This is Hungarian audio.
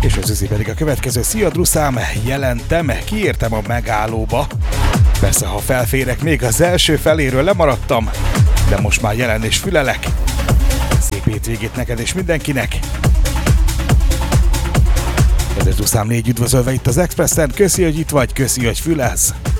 És az Züzi pedig a következő. Szia Druszám, jelentem, kiértem a megállóba. Persze, ha felférek, még az első feléről lemaradtam, de most már jelen és fülelek. Szép hétvégét neked és mindenkinek. Ez Druszám 4 üdvözölve itt az Expressen. Köszi, hogy itt vagy, köszi, hogy fülelsz.